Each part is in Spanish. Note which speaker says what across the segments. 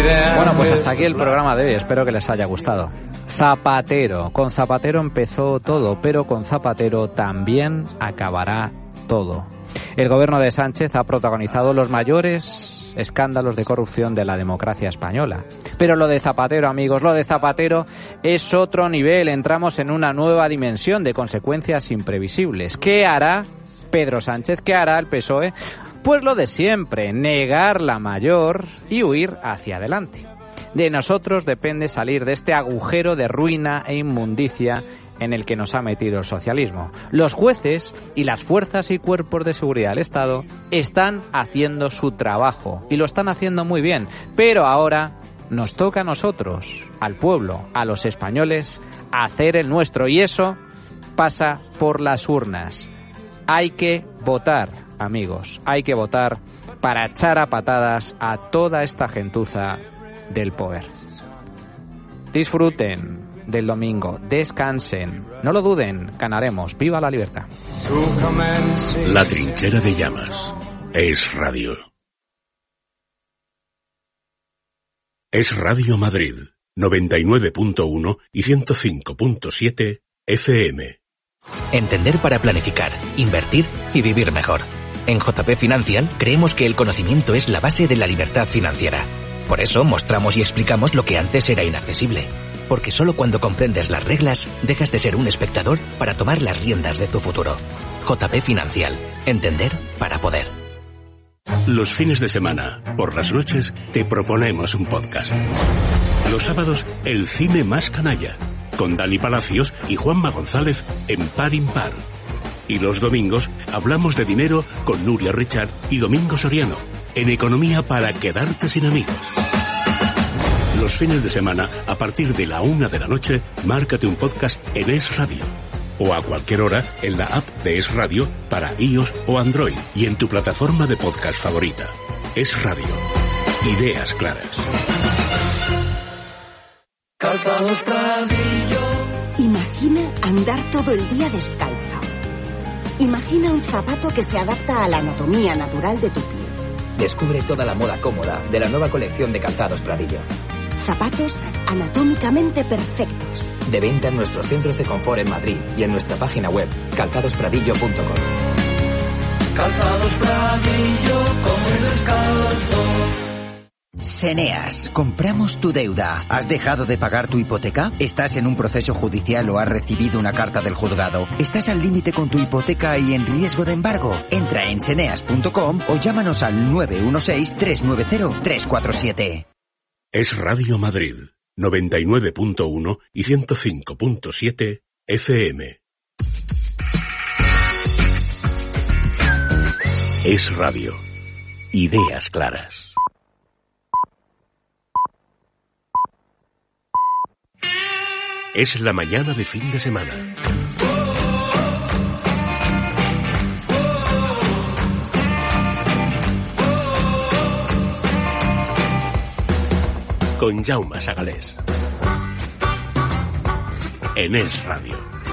Speaker 1: Bueno, pues hasta aquí el programa de hoy, espero que les haya gustado. Zapatero, con Zapatero empezó todo, pero con Zapatero también acabará todo. El gobierno de Sánchez ha protagonizado los mayores escándalos de corrupción de la democracia española. Pero lo de Zapatero, amigos, lo de Zapatero es otro nivel. Entramos en una nueva dimensión de consecuencias imprevisibles. ¿Qué hará Pedro Sánchez? ¿Qué hará el PSOE? Pues lo de siempre, negar la mayor y huir hacia adelante. De nosotros depende salir de este agujero de ruina e inmundicia en el que nos ha metido el socialismo. Los jueces y las fuerzas y cuerpos de seguridad del Estado están haciendo su trabajo y lo están haciendo muy bien, pero ahora nos toca a nosotros, al pueblo, a los españoles, hacer el nuestro, y eso pasa por las urnas. Hay que votar, amigos, hay que votar para echar a patadas a toda esta gentuza del poder. Disfruten del domingo, descansen, no lo duden, ganaremos. ¡Viva la libertad!
Speaker 2: La trinchera de llamas. Es radio. Es Radio Madrid, 99.1 y 105.7 FM.
Speaker 3: Entender para planificar, invertir y vivir mejor. En JP Financial creemos que el conocimiento es la base de la libertad financiera. Por eso mostramos y explicamos lo que antes era inaccesible. Porque solo cuando comprendes las reglas, dejas de ser un espectador para tomar las riendas de tu futuro. JP Financial. Entender para poder.
Speaker 2: Los fines de semana, por las noches, te proponemos un podcast. Los sábados, el cine más canalla, con Dani Palacios y Juanma González en Par Impar. Y los domingos, hablamos de dinero con Nuria Richard y Domingo Soriano, en Economía para quedarte sin amigos. Los fines de semana, a partir de la 1 de la noche, márcate un podcast en Es Radio. O a cualquier hora en la app de Es Radio para iOS o Android y en tu plataforma de podcast favorita. Es Radio. Ideas claras.
Speaker 4: Calzados Pradillo.
Speaker 5: Imagina andar todo el día descalzo. Imagina un zapato que se adapta a la anatomía natural de tu pie.
Speaker 3: Descubre toda la moda cómoda de la nueva colección de Calzados Pradillo.
Speaker 5: Zapatos anatómicamente perfectos.
Speaker 3: De venta en nuestros centros de confort en Madrid y en nuestra página web, calzadospradillo.com.
Speaker 4: Calzados Pradillo, come descalzo.
Speaker 6: Seneas, compramos tu deuda. ¿Has dejado de pagar tu hipoteca? ¿Estás en un proceso judicial o has recibido una carta del juzgado? ¿Estás al límite con tu hipoteca y en riesgo de embargo? Entra en seneas.com o llámanos al 916-390-347.
Speaker 2: Es Radio Madrid, 99.1 y 105.7 FM. Es Radio. Ideas claras. Es la mañana de fin de semana. Con Jaume Sagalés. En Es Radio.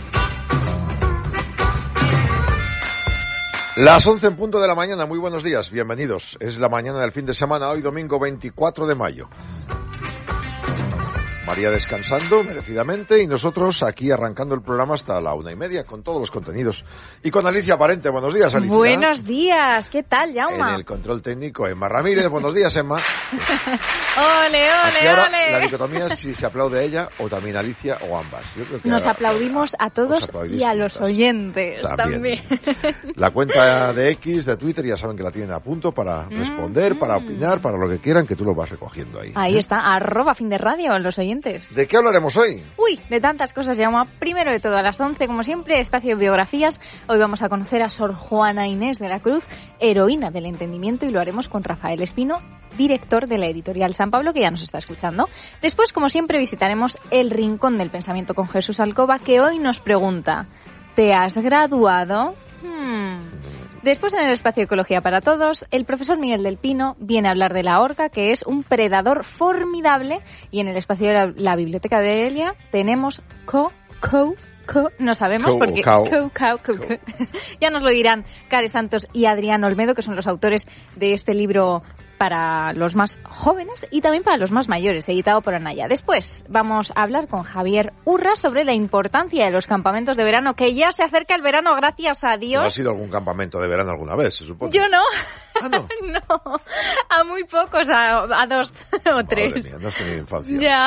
Speaker 7: Las 11 en punto de la mañana, muy buenos días, bienvenidos. Es la mañana del fin de semana, hoy domingo 24 de mayo. María descansando merecidamente y nosotros aquí arrancando el programa hasta la 1:30 con todos los contenidos. Y con Alicia Parente. Buenos días, Alicia.
Speaker 8: Buenos días, ¿qué tal, Jaume?
Speaker 7: En el control técnico, Emma Ramírez. Buenos días, Emma.
Speaker 8: ¡Ole, ole,
Speaker 7: ahora,
Speaker 8: ole!
Speaker 7: la dicotomía es si se aplaude a ella o también a Alicia o ambas. Yo creo que
Speaker 8: Nos
Speaker 7: ahora,
Speaker 8: aplaudimos a todos y a los oyentes también.
Speaker 7: La cuenta de X, de Twitter, ya saben que la tienen a punto para responder, para opinar, para lo que quieran, que tú lo vas recogiendo ahí.
Speaker 8: Ahí está, @FinDeRadio, los oyentes.
Speaker 7: ¿De qué hablaremos hoy?
Speaker 8: Uy, de tantas cosas, Jaume. Primero de todo, a las 11, como siempre, espacio de biografías. Hoy vamos a conocer a Sor Juana Inés de la Cruz, heroína del entendimiento, y lo haremos con Rafael Espino, director de la editorial San Pablo, que ya nos está escuchando. Después, como siempre, visitaremos el Rincón del Pensamiento con Jesús Alcoba, que hoy nos pregunta: ¿te has graduado? Después, en el espacio Ecología para Todos, el profesor Miguel del Pino viene a hablar de la orca, que es un predador formidable, y en el espacio de la Biblioteca de Elia tenemos no sabemos porque ya nos lo dirán Care Santos y Adrián Olmedo, que son los autores de este libro para los más jóvenes y también para los más mayores, editado por Anaya. Después vamos a hablar con Javier Urra sobre la importancia de los campamentos de verano, que ya se acerca el verano, gracias a Dios.
Speaker 7: ¿No has ido a algún campamento de verano alguna vez, se supone?
Speaker 8: Yo no.
Speaker 7: ¿Ah, no?
Speaker 8: No, a muy pocos, a 2 o 3.
Speaker 7: Madre mía, no has tenido infancia.
Speaker 8: Ya,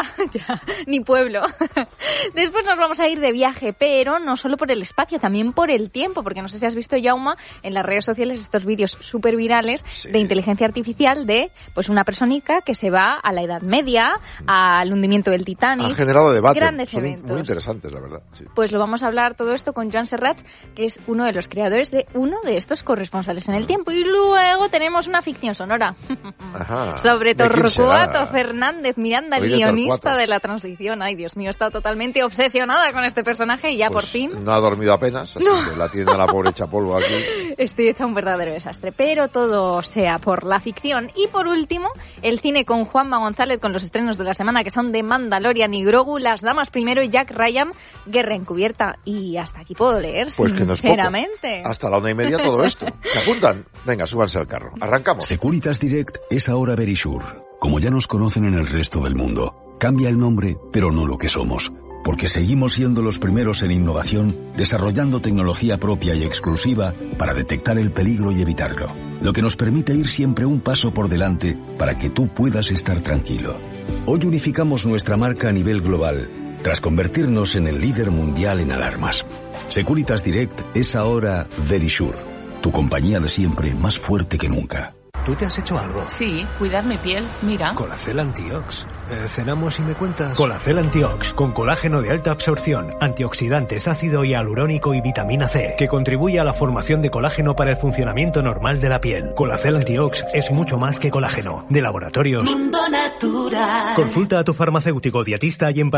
Speaker 8: ni pueblo. Después nos vamos a ir de viaje, pero no solo por el espacio, también por el tiempo, porque no sé si has visto, Jauma, en las redes sociales estos vídeos súper virales de inteligencia artificial de pues una personita que se va a la Edad Media, al hundimiento del Titanic.
Speaker 7: Han generado debate.
Speaker 8: Grandes
Speaker 7: Son
Speaker 8: eventos.
Speaker 7: Muy interesantes, la verdad. Sí.
Speaker 8: Pues lo vamos a hablar todo esto con Joan Serrat, que es uno de los creadores de uno de estos corresponsales en el tiempo. Y luego tenemos una ficción sonora.
Speaker 7: Ajá.
Speaker 8: Sobre
Speaker 7: ¿De quién
Speaker 8: Torcuato
Speaker 7: será?
Speaker 8: Fernández Miranda, el
Speaker 7: Oye,
Speaker 8: guionista
Speaker 7: Torcuato.
Speaker 8: de la transición. Ay, Dios mío, he estado totalmente obsesionada con este personaje y ya
Speaker 7: Pues
Speaker 8: por fin
Speaker 7: no ha dormido apenas, así que la tiene a la pobre hecha polvo aquí.
Speaker 8: estoy hecha un verdadero desastre. Pero todo sea por la ficción. Y por último, el cine con Juanma González, con los estrenos de la semana que son de Mandalorian y Grogu, Las Damas primero y Jack Ryan, Guerra Encubierta. Y hasta aquí puedo leer,
Speaker 7: Pues que no es poco.
Speaker 8: sinceramente.
Speaker 7: Hasta la 1:30 todo esto. ¿Se apuntan? Venga, súbanse al carro. Arrancamos.
Speaker 9: Securitas Direct es ahora Verisure. Como ya nos conocen en el resto del mundo, cambia el nombre, pero no lo que somos. Porque seguimos siendo los primeros en innovación, desarrollando tecnología propia y exclusiva para detectar el peligro y evitarlo. Lo que nos permite ir siempre un paso por delante para que tú puedas estar tranquilo. Hoy unificamos nuestra marca a nivel global, tras convertirnos en el líder mundial en alarmas. Securitas Direct es ahora Verisure, tu compañía de siempre más fuerte que nunca.
Speaker 10: ¿Tú te has hecho algo?
Speaker 11: Sí, cuidar mi piel, mira.
Speaker 10: Colacel Antiox. Cenamos y me cuentas. Colacel Antiox, con colágeno de alta absorción, antioxidantes, ácido hialurónico y vitamina C, que contribuye a la formación de colágeno para el funcionamiento normal de la piel. Colacel Antiox es mucho más que colágeno. De Laboratorios
Speaker 4: Mundo Natural.
Speaker 10: Consulta a tu farmacéutico dietista y en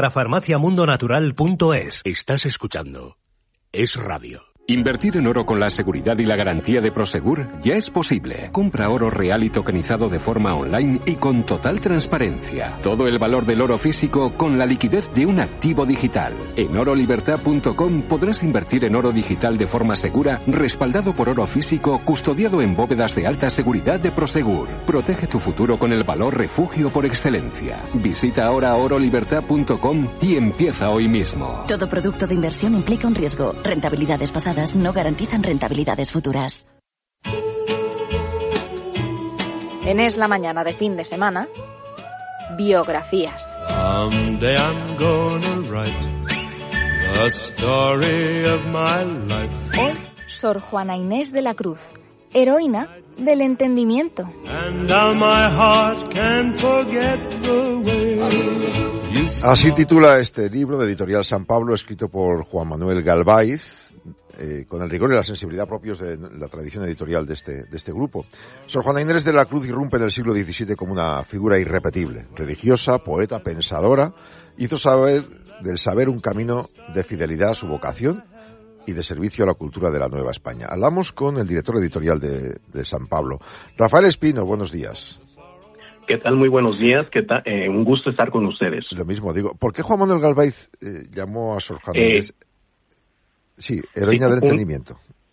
Speaker 10: parafarmaciamundonatural.es.
Speaker 2: Estás escuchando Es Radio. Invertir en oro con la seguridad y la garantía de Prosegur ya es posible. Compra oro real y tokenizado de forma online y con total transparencia. Todo el valor del oro físico con la liquidez de un activo digital. En orolibertad.com podrás invertir en oro digital de forma segura, respaldado por oro físico, custodiado en bóvedas de alta seguridad de Prosegur. Protege tu futuro con el valor refugio por excelencia. Visita ahora orolibertad.com y empieza hoy mismo.
Speaker 12: Todo producto de inversión implica un riesgo. Rentabilidades pasadas no garantizan rentabilidades futuras.
Speaker 8: En Es la Mañana de fin de semana, biografías.
Speaker 4: Someday I'm gonna write the story of my life.
Speaker 8: Hoy, Sor Juana Inés de la Cruz, heroína del entendimiento.
Speaker 4: And now my heart can't forget the way.
Speaker 7: Así titula este libro de Editorial San Pablo, escrito por Juan Manuel Galvaiz, con el rigor y la sensibilidad propios de la tradición editorial de este grupo. Sor Juana Inés de la Cruz irrumpe en el siglo XVII como una figura irrepetible, religiosa, poeta, pensadora, hizo del saber un camino de fidelidad a su vocación y de servicio a la cultura de la Nueva España. Hablamos con el director editorial de San Pablo, Rafael Espino. Buenos días.
Speaker 13: ¿Qué tal? Muy buenos días. ¿Qué tal? Un gusto estar con ustedes.
Speaker 7: Lo mismo digo. ¿Por qué Juan Manuel Galvaiz llamó a Sor Juana Inés? Sí, heroína del entendimiento.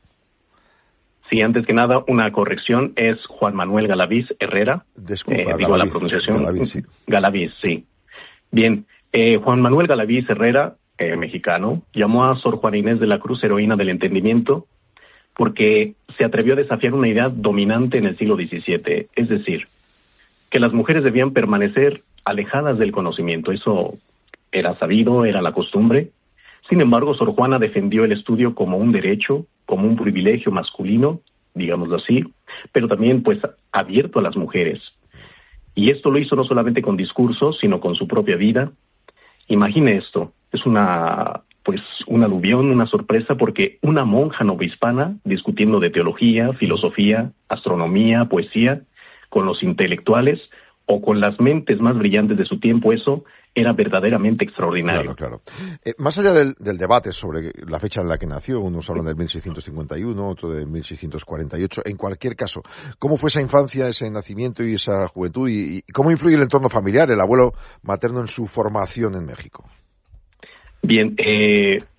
Speaker 13: Sí, antes que nada, una corrección. Es Juan Manuel Galaviz Herrera.
Speaker 7: Disculpa,
Speaker 13: digo la pronunciación.
Speaker 7: Galaviz, sí.
Speaker 13: Galaviz, sí. Bien, Juan Manuel Galaviz Herrera, mexicano, llamó a Sor Juana Inés de la Cruz heroína del entendimiento porque se atrevió a desafiar una idea dominante en el siglo XVII, es decir, que las mujeres debían permanecer alejadas del conocimiento. Eso era sabido, era la costumbre. Sin embargo, Sor Juana defendió el estudio como un derecho, como un privilegio masculino, digámoslo así, pero también pues abierto a las mujeres. Y esto lo hizo no solamente con discursos, sino con su propia vida. Imagine esto, es un aluvión, una sorpresa, porque una monja novohispana discutiendo de teología, filosofía, astronomía, poesía, con los intelectuales o con las mentes más brillantes de su tiempo, eso era verdaderamente extraordinario.
Speaker 7: Claro. Más allá del debate sobre la fecha en la que nació, unos hablan del 1651, otro del 1648, en cualquier caso, ¿cómo fue esa infancia, ese nacimiento y esa juventud y cómo influye el entorno familiar, el abuelo materno en su formación en México?
Speaker 13: Bien,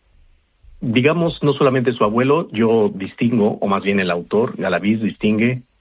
Speaker 13: digamos, no solamente su abuelo, yo distingo, o más bien el autor, Galaviz, distingue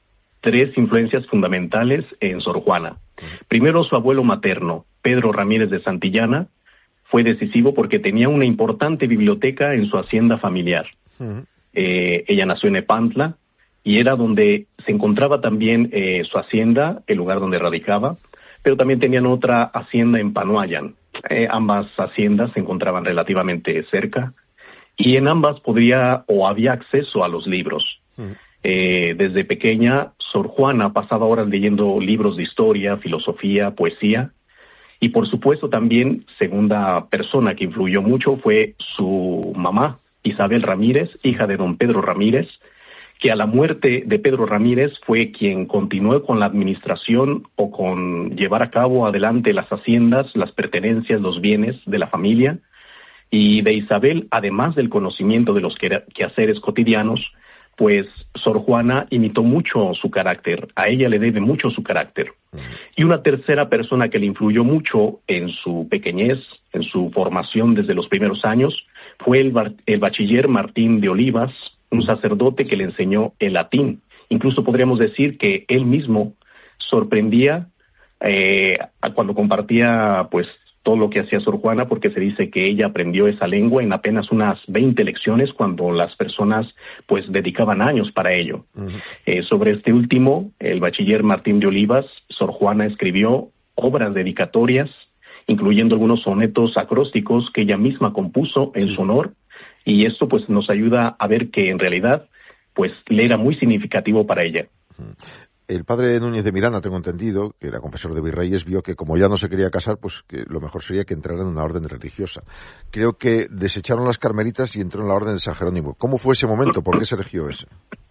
Speaker 13: 3 influencias fundamentales en Sor Juana. Primero, su abuelo materno, Pedro Ramírez de Santillana, fue decisivo porque tenía una importante biblioteca en su hacienda familiar. Ella nació en Nepantla y era donde se encontraba también su hacienda, el lugar donde radicaba, pero también tenían otra hacienda en Panoayan. Ambas haciendas se encontraban relativamente cerca y en ambas había acceso a los libros. Desde pequeña, Sor Juana pasaba horas leyendo libros de historia, filosofía, poesía, y por supuesto también, segunda persona que influyó mucho fue su mamá, Isabel Ramírez, hija de don Pedro Ramírez, que a la muerte de Pedro Ramírez fue quien continuó con la administración o con llevar a cabo adelante las haciendas, las pertenencias, los bienes de la familia, y de Isabel, además del conocimiento de los quehaceres cotidianos, pues Sor Juana imitó mucho su carácter, a ella le debe mucho su carácter. Y una tercera persona que le influyó mucho en su pequeñez, en su formación desde los primeros años, fue el bachiller Martín de Olivas, un sacerdote que le enseñó el latín. Incluso podríamos decir que él mismo sorprendía cuando compartía pues todo lo que hacía Sor Juana, porque se dice que ella aprendió esa lengua en apenas unas 20 lecciones cuando las personas pues dedicaban años para ello. Sobre este último, el bachiller Martín de Olivas, Sor Juana escribió obras dedicatorias, incluyendo algunos sonetos acrósticos que ella misma compuso en su honor, y esto pues nos ayuda a ver que en realidad pues le era muy significativo para ella.
Speaker 7: El padre Núñez de Miranda, tengo entendido, que era confesor de virreyes, vio que como ya no se quería casar, pues que lo mejor sería que entrara en una orden religiosa. Creo que desecharon las carmelitas y entró en la orden de San Jerónimo. ¿Cómo fue ese momento? ¿Por qué se eligió ese?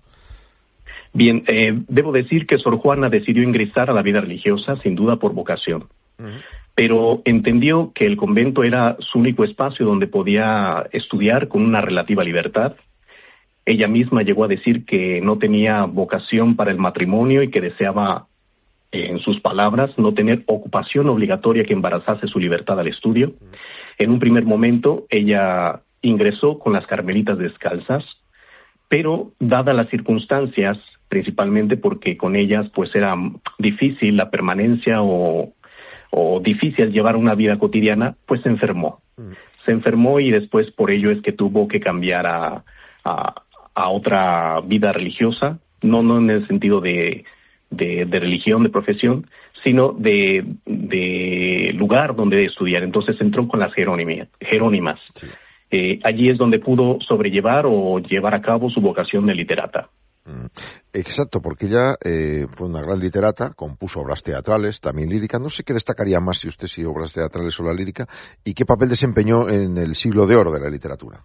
Speaker 13: Bien, debo decir que Sor Juana decidió ingresar a la vida religiosa, sin duda por vocación. Pero entendió que el convento era su único espacio donde podía estudiar con una relativa libertad. Ella misma llegó a decir que no tenía vocación para el matrimonio y que deseaba, en sus palabras, no tener ocupación obligatoria que embarazase su libertad al estudio. En un primer momento, ella ingresó con las carmelitas descalzas, pero dadas las circunstancias, principalmente porque con ellas pues era difícil la permanencia o difícil llevar una vida cotidiana, pues se enfermó. Se enfermó y después por ello es que tuvo que cambiar a otra vida religiosa, no en el sentido de religión, de profesión, sino de lugar donde estudiar. Entonces entró con las jerónimas. Allí es donde pudo sobrellevar o llevar a cabo su vocación de literata.
Speaker 7: Exacto, porque ella fue una gran literata, compuso obras teatrales, también lírica. No sé qué destacaría más si obras teatrales o la lírica, y qué papel desempeñó en el siglo de oro de la literatura.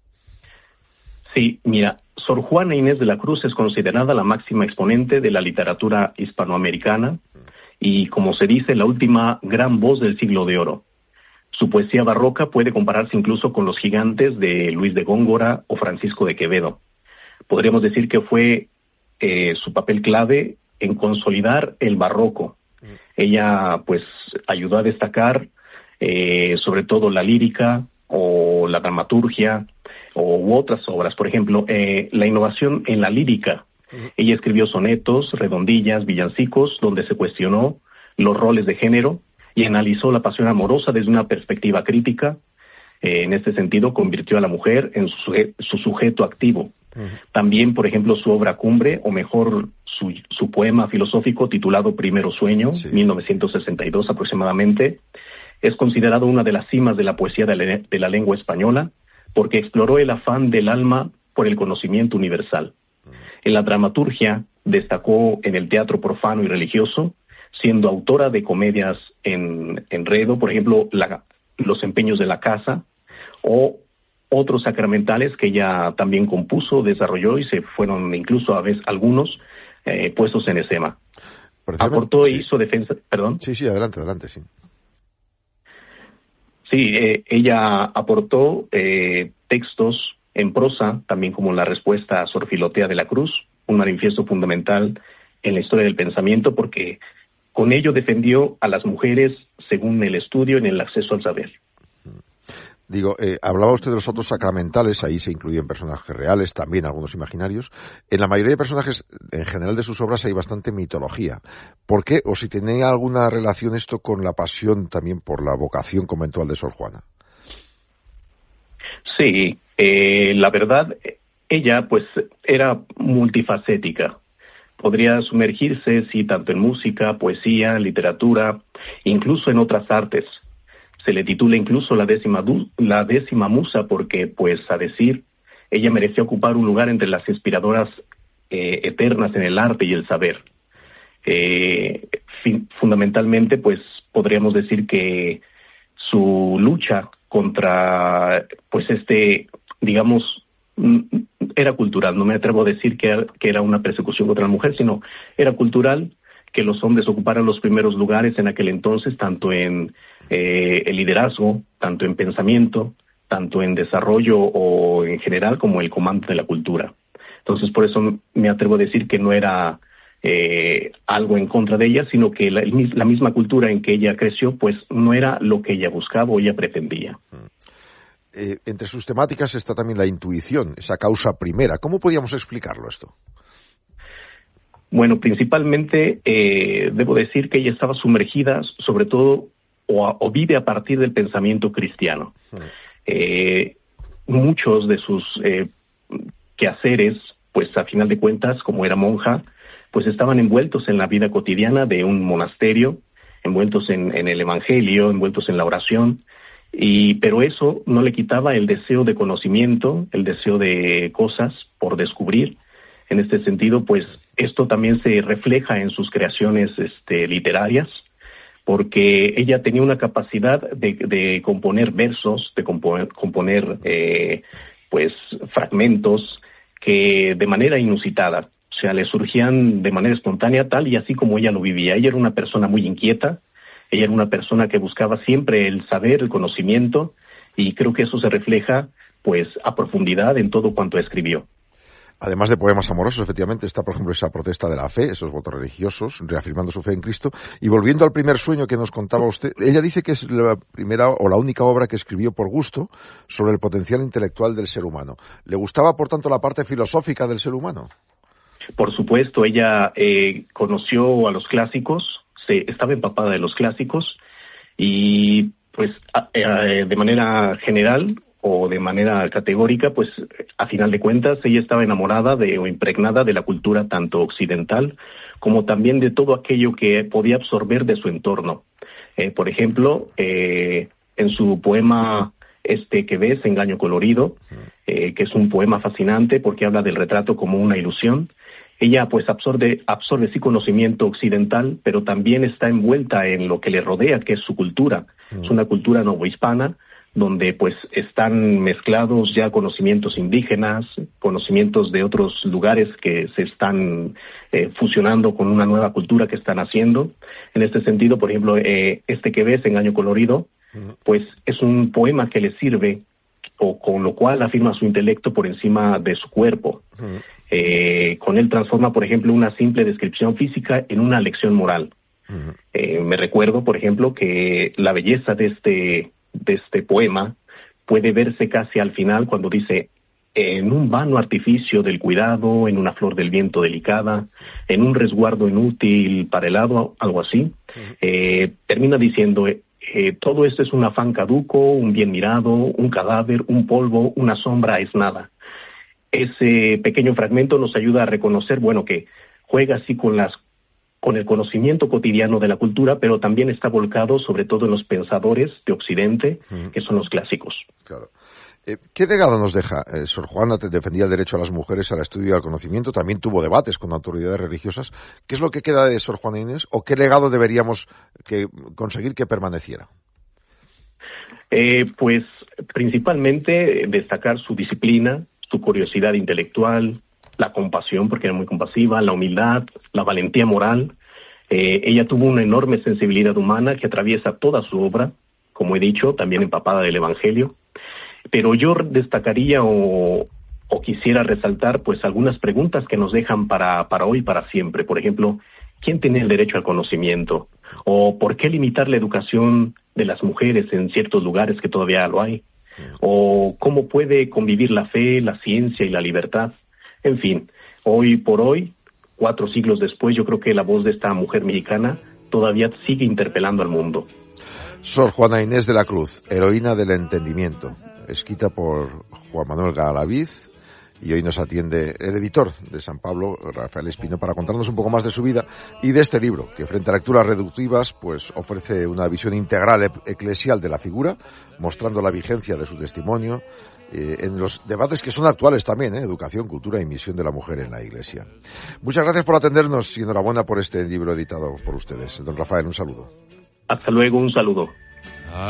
Speaker 13: Sí, mira, Sor Juana Inés de la Cruz es considerada la máxima exponente de la literatura hispanoamericana y, como se dice, la última gran voz del siglo de oro. Su poesía barroca puede compararse incluso con los gigantes de Luis de Góngora o Francisco de Quevedo. Podríamos decir que fue su papel clave en consolidar el barroco. Ella, pues, ayudó a destacar sobre todo la lírica o la dramaturgia u otras obras. Por ejemplo, la innovación en la lírica. Ella escribió sonetos, redondillas, villancicos, donde se cuestionó los roles de género y analizó la pasión amorosa desde una perspectiva crítica. En este sentido, convirtió a la mujer en su sujeto activo. También, por ejemplo, su obra cumbre, o mejor, su poema filosófico titulado Primero Sueño, 1962 aproximadamente, es considerado una de las cimas de la poesía de la lengua española, porque exploró el afán del alma por el conocimiento universal. En la dramaturgia destacó en el teatro profano y religioso, siendo autora de comedias en enredo, por ejemplo, Los empeños de la casa, o otros sacramentales que ella también compuso, desarrolló y se fueron incluso a veces algunos puestos en escena. Aportó e hizo defensa... ¿Perdón?
Speaker 7: Sí, adelante, sí.
Speaker 13: Sí, ella aportó textos en prosa, también como la respuesta a Sor Filotea de la Cruz, un manifiesto fundamental en la historia del pensamiento, porque con ello defendió a las mujeres según el estudio en el acceso al saber.
Speaker 7: Digo, hablaba usted de los autos sacramentales, ahí se incluyen personajes reales, también algunos imaginarios. En la mayoría de personajes, en general de sus obras, hay bastante mitología. ¿Por qué? O si tenía alguna relación esto con la pasión también por la vocación conventual de Sor Juana.
Speaker 13: Sí, la verdad, ella pues era multifacética. Podría sumergirse, sí, tanto en música, poesía, literatura, incluso en otras artes. Se le titula incluso la décima musa porque, pues, a decir, ella merecía ocupar un lugar entre las inspiradoras eternas en el arte y el saber. Fundamentalmente, pues, podríamos decir que su lucha contra, pues, digamos, era cultural. No me atrevo a decir que era una persecución contra la mujer, sino era cultural que los hombres ocuparan los primeros lugares en aquel entonces, tanto en el liderazgo, tanto en pensamiento, tanto en desarrollo o en general como el comando de la cultura. Entonces, por eso me atrevo a decir que no era algo en contra de ella, sino que la misma cultura en que ella creció, pues no era lo que ella buscaba o ella pretendía.
Speaker 7: Entre sus temáticas está también la intuición, esa causa primera. ¿Cómo podíamos explicarlo esto?
Speaker 13: Bueno, principalmente debo decir que ella estaba sumergida, sobre todo, o vive a partir del pensamiento cristiano. Muchos de sus quehaceres, pues a final de cuentas, como era monja, pues estaban envueltos en la vida cotidiana de un monasterio, envueltos en el evangelio, envueltos en la oración, pero eso no le quitaba el deseo de conocimiento, el deseo de cosas por descubrir. En este sentido, pues esto también se refleja en sus creaciones literarias, porque ella tenía una capacidad de componer versos, de componer pues fragmentos que de manera inusitada, o sea, le surgían de manera espontánea tal y así como ella lo vivía. Ella era una persona muy inquieta, ella era una persona que buscaba siempre el saber, el conocimiento, y creo que eso se refleja pues a profundidad en todo cuanto escribió.
Speaker 7: Además de poemas amorosos, efectivamente, está, por ejemplo, esa protesta de la fe, esos votos religiosos, reafirmando su fe en Cristo. Y volviendo al primer sueño que nos contaba usted, ella dice que es la primera o la única obra que escribió por gusto sobre el potencial intelectual del ser humano. ¿Le gustaba, por tanto, la parte filosófica del ser humano?
Speaker 13: Por supuesto, ella conoció a los clásicos, estaba empapada de los clásicos y, pues, de manera general o de manera categórica, pues a final de cuentas ella estaba enamorada o impregnada de la cultura tanto occidental como también de todo aquello que podía absorber de su entorno. Por ejemplo, en su poema que ves, Engaño colorido, que es un poema fascinante porque habla del retrato como una ilusión, ella pues absorbe sí conocimiento occidental, pero también está envuelta en lo que le rodea, que es su cultura. Es una cultura novohispana, donde pues están mezclados ya conocimientos indígenas, conocimientos de otros lugares que se están fusionando con una nueva cultura que están haciendo. En este sentido, por ejemplo, que ves, Engaño colorido, pues es un poema que le sirve, o con lo cual afirma su intelecto por encima de su cuerpo. Con él transforma, por ejemplo, una simple descripción física en una lección moral. Me recuerdo, por ejemplo, que la belleza de este poema puede verse casi al final cuando dice: en un vano artificio del cuidado, en una flor del viento delicada, en un resguardo inútil para el hado, algo así. Termina diciendo: todo esto es un afán caduco, un bien mirado, un cadáver, un polvo, una sombra es nada. Ese pequeño fragmento nos ayuda a reconocer, bueno, que juega así con el conocimiento cotidiano de la cultura, pero también está volcado sobre todo en los pensadores de Occidente, que son los clásicos.
Speaker 7: Claro. ¿Qué legado nos deja? Sor Juana defendía el derecho a las mujeres al estudio y al conocimiento, también tuvo debates con autoridades religiosas. ¿Qué es lo que queda de Sor Juana Inés o qué legado deberíamos conseguir que permaneciera?
Speaker 13: Pues principalmente destacar su disciplina, su curiosidad intelectual, la compasión, porque era muy compasiva, la humildad, la valentía moral. Ella tuvo una enorme sensibilidad humana que atraviesa toda su obra, como he dicho, también empapada del Evangelio. Pero yo destacaría o quisiera resaltar pues algunas preguntas que nos dejan para hoy y para siempre. Por ejemplo, ¿quién tiene el derecho al conocimiento? ¿O por qué limitar la educación de las mujeres en ciertos lugares que todavía lo hay? o cómo puede convivir la fe, la ciencia y la libertad. En fin, hoy por hoy, 4 siglos después, yo creo que la voz de esta mujer mexicana todavía sigue interpelando al mundo.
Speaker 7: Sor Juana Inés de la Cruz, heroína del entendimiento, escrita por Juan Manuel Galaviz, y hoy nos atiende el editor de San Pablo, Rafael Espino, para contarnos un poco más de su vida y de este libro, que frente a lecturas reductivas, pues ofrece una visión integral eclesial de la figura, mostrando la vigencia de su testimonio en los debates que son actuales también, educación, cultura y misión de la mujer en la Iglesia. Muchas gracias por atendernos y enhorabuena por este libro editado por ustedes. Don Rafael, un saludo.
Speaker 13: Hasta luego, un saludo.